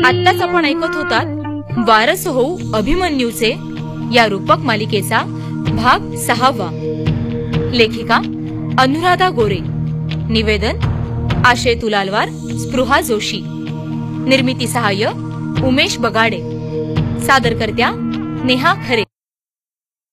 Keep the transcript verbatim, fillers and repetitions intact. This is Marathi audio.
आत्ताच आपण ऐकत होतात वारस होऊ अभिमन्यूचे या रूपक मालिकेचा भाग सहावा. लेखिका अनुराधा गोरे, निवेदन आशय तुलालवार, स्पृहा जोशी, निर्मिती सहाय्य उमेश बगाडे, सादरकर्त्या नेहा खरे.